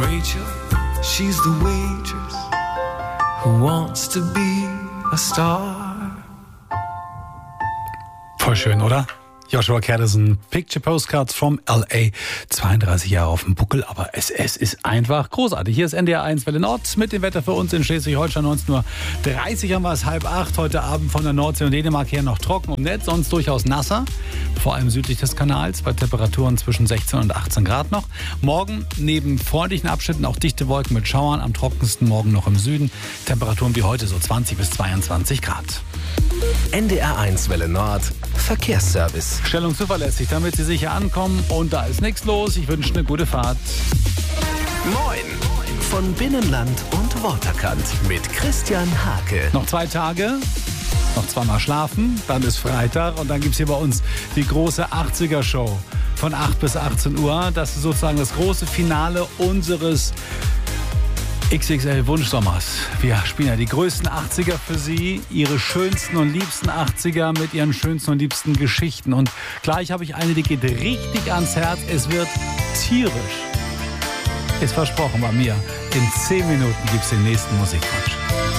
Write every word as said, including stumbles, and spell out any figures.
Rachel, she's the waitress who wants to be a star. Voll schön, oder? Joshua Caddison, Picture Postcards from L A. zweiunddreißig Jahre auf dem Buckel, aber es, es ist einfach großartig. Hier ist N D R eins Welle Nord mit dem Wetter für uns in Schleswig-Holstein. neunzehn Uhr dreißig haben wir es, halb acht. Heute Abend von der Nordsee und Dänemark her noch trocken und nett, sonst durchaus nasser. Vor allem südlich des Kanals, bei Temperaturen zwischen sechzehn und achtzehn Grad noch. Morgen neben freundlichen Abschnitten auch dichte Wolken mit Schauern. Am trockensten morgen noch im Süden. Temperaturen wie heute so zwanzig bis zweiundzwanzig Grad. N D R eins Welle Nord, Verkehrsservice. Stellung zuverlässig, damit Sie sicher ankommen. Und da ist nichts los. Ich wünsche eine gute Fahrt. Moin! Von Binnenland und Waterkant mit Christian Hake. Noch zwei Tage, noch zweimal schlafen, dann ist Freitag und dann gibt es hier bei uns die große achtziger-Show von acht bis achtzehn Uhr. Das ist sozusagen das große Finale unseres X X L-Wunschsommers. Wir spielen ja die größten achtziger für Sie, Ihre schönsten und liebsten achtziger mit Ihren schönsten und liebsten Geschichten. Und gleich habe ich eine, die geht richtig ans Herz. Es wird tierisch. Ist versprochen bei mir. In zehn Minuten gibt es den nächsten Musikwunsch.